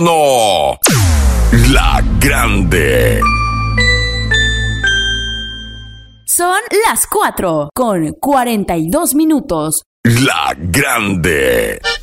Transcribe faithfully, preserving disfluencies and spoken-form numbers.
No, La Grande. Son las cuatro con cuarenta y dos minutos. La Grande.